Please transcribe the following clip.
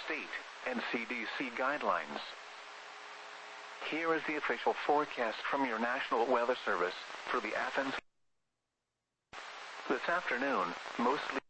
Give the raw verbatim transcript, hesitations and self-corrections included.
state and C D C guidelines. Here is the official forecast from your National Weather Service for the Athens. This afternoon, mostly